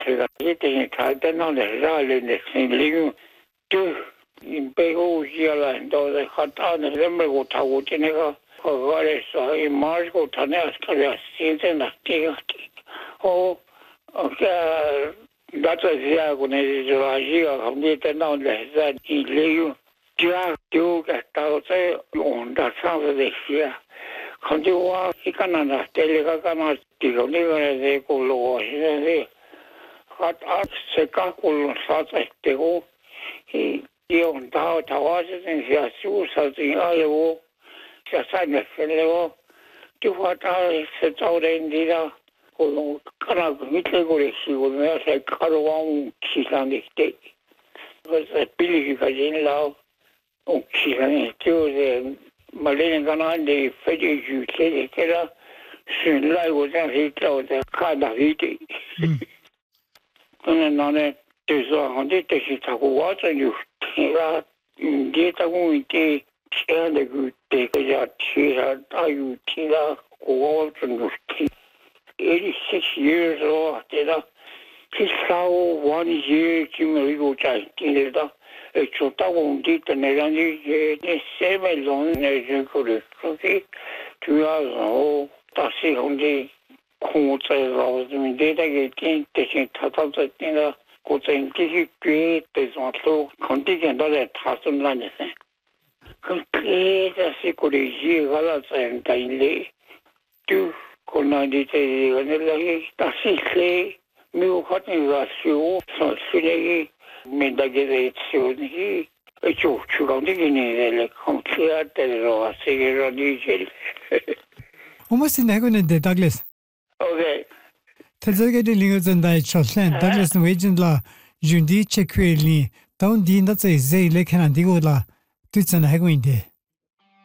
제가 이때 잘 때는데 잘했는데 생리고 또 배고 지랄 또 갔다는 데말고 타고 지내가 거기서 이 마르고 타네 아스카리아 신세나 티가 나타지하고 내저 아시가 감기때 나온데 이 레유 듀가 따오세 온다 상세시야 컨디와 이카나나 텔레가가나 티고니가네 콜로시네 갓아 세카콜 사세테고 이 온다 타와세는 시아수사진 아요 시아사네 셀레고 듀화타 세자오렌디라 고 카나고 밑에고레 시고네 세카로왕 키산데테 그래서 빌리가 진라오 키산에 띄우세 말레는 가나데 페이지 주체라 신라고 생각했다고 카다히티 그는 나는 그래서 한데 뜻이 타고 와서요 제가 데이터고 이때 제한데 그때 그자 티라 아유 티라 고고는 티 86 years old 제가 키사오 원이 지금이고 자기다 좋다고 온디때 내가 이제 세벨론에 그걸 그렇게 주야서 다시 온디 공부해서 좀 데이터게 대신 타타서 때가 고생 기기 때서 컨디션에 다선라네 그게 다시 고리지 갈아서 다일리 두 고나디테 오늘이 다시 세 미국하니가시오 선수들이 메다게레치오니 주강되기는 컴퓨터로 세계로니젤 almost nego는데 Douglas 오케이 태저게데 링어전다이 촐센 Douglas 웨진라 준디 체크엘리 다운디 나체 제일레 칸디고라 뜻은 해고인데